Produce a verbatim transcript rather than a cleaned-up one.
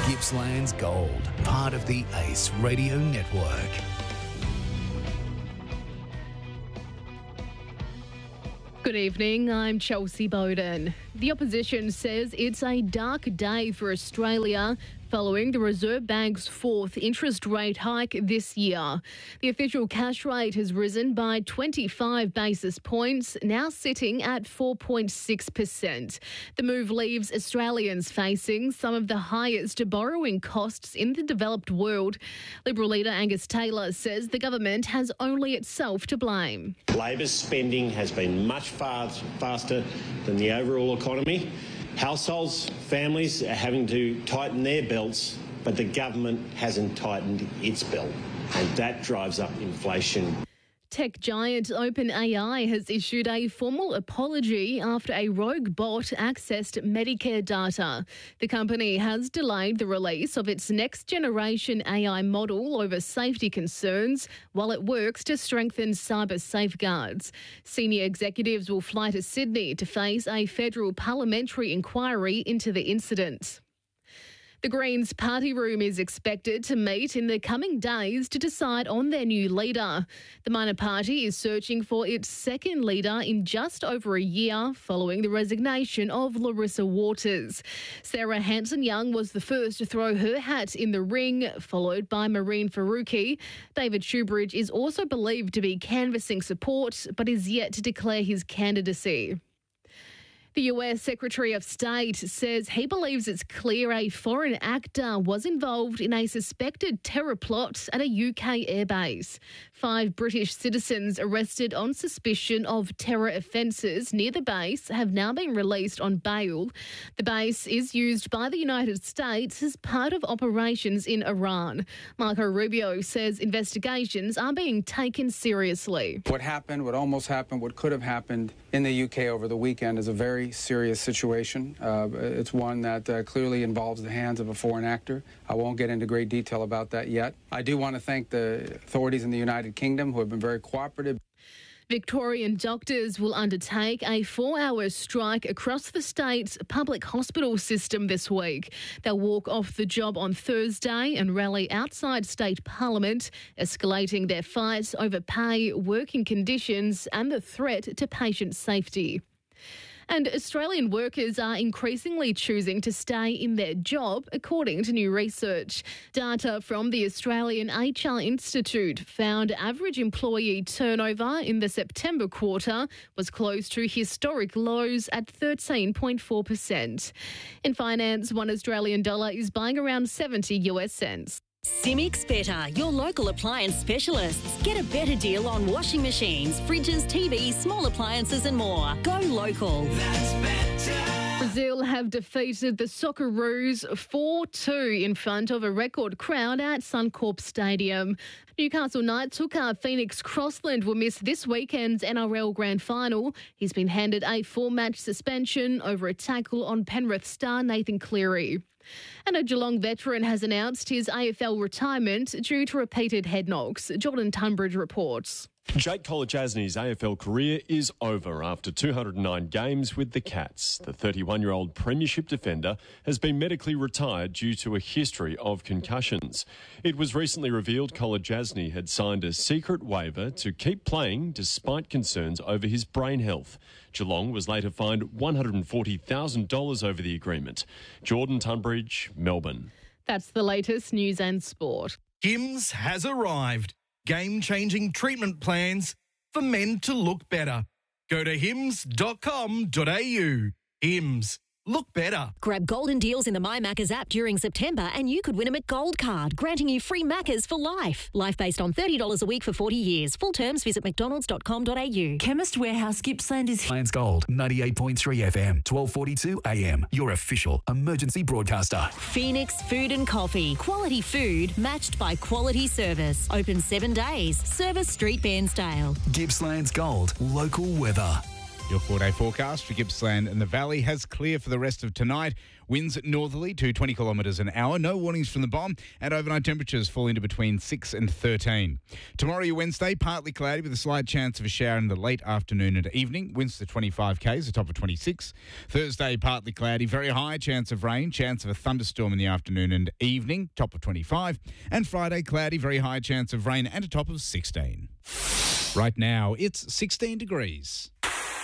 Gippsland's Gold, part of the Ace Radio Network. Good evening, I'm Chelsea Bowden. The opposition says it's a dark day for Australia following the Reserve Bank's fourth interest rate hike this year. The official cash rate has risen by twenty-five basis points, now sitting at four point six percent. The move leaves Australians facing some of the highest borrowing costs in the developed world. Liberal leader Angus Taylor says the government has only itself to blame. Labor's spending has been much far faster than the overall economy. Households, families are having to tighten their belts, but the government hasn't tightened its belt, and that drives up inflation. Tech giant OpenAI has issued a formal apology after a rogue bot accessed Medicare data. The company has delayed the release of its next-generation A I model over safety concerns while it works to strengthen cyber safeguards. Senior executives will fly to Sydney to face a federal parliamentary inquiry into the incident. The Greens party room is expected to meet in the coming days to decide on their new leader. The minor party is searching for its second leader in just over a year following the resignation of Larissa Waters. Sarah Hanson-Young was the first to throw her hat in the ring, followed by Marine Faruqi. David Shoebridge is also believed to be canvassing support, but is yet to declare his candidacy. The U S Secretary of State says he believes it's clear a foreign actor was involved in a suspected terror plot at a U K airbase. Five British citizens arrested on suspicion of terror offences near the base have now been released on bail. The base is used by the United States as part of operations in Iran. Marco Rubio says investigations are being taken seriously. What happened, what almost happened, what could have happened in the U K over the weekend is a very serious situation. Uh, it's one that uh, clearly involves the hands of a foreign actor. I won't get into great detail about that yet. I do want to thank the authorities in the United Kingdom who have been very cooperative. Victorian doctors will undertake a four-hour strike across the state's public hospital system this week. They'll walk off the job on Thursday and rally outside state parliament, escalating their fights over pay, working conditions and the threat to patient safety. And Australian workers are increasingly choosing to stay in their job, according to new research. Data from the Australian H R Institute found average employee turnover in the September quarter was close to historic lows at thirteen point four percent. In finance, one Australian dollar is buying around seventy US cents. Simics Better, your local appliance specialists. Get a better deal on washing machines, fridges, T Vs, small appliances and more. Go local. That's better. Brazil have defeated the Socceroos four two in front of a record crowd at Suncorp Stadium. Newcastle Knights hooker Phoenix Crossland will miss this weekend's N R L Grand Final. He's been handed a four-match suspension over a tackle on Penrith star Nathan Cleary. And a Geelong veteran has announced his A F L retirement due to repeated head knocks. Jordan Tunbridge reports. Jake Kolodjasny's A F L career is over after two hundred nine games with the Cats. The thirty-one-year-old premiership defender has been medically retired due to a history of concussions. It was recently revealed Kolodjasny had signed a secret waiver to keep playing despite concerns over his brain health. Geelong was later fined one hundred forty thousand dollars over the agreement. Jordan Tunbridge, Melbourne. That's the latest news and sport. Hims has arrived. Game-changing treatment plans for men to look better. Go to hims dot com dot a u. Hims. Look better. Grab golden deals in the My Maccas app during September and you could win a McGold card, granting you free Maccas for life. Life based on thirty dollars a week for forty years. Full terms visit mcdonalds dot com dot a u. Chemist Warehouse Gippsland is Gippsland's Gold, ninety-eight point three F M, twelve forty-two A M. Your official emergency broadcaster. Phoenix Food and Coffee. Quality food matched by quality service. Open seven days. Service Street, Bairnsdale. Gippsland's Gold, local weather. Your four-day forecast for Gippsland and the Valley has clear for the rest of tonight. Winds northerly to twenty kilometres an hour. No warnings from the bomb. And overnight temperatures fall into between six and thirteen. Tomorrow, your Wednesday, partly cloudy with a slight chance of a shower in the late afternoon and evening. Winds to twenty-five k's, a top of twenty-six. Thursday, partly cloudy, very high chance of rain. Chance of a thunderstorm in the afternoon and evening, top of twenty-five. And Friday, cloudy, very high chance of rain and a top of sixteen. Right now, it's sixteen degrees.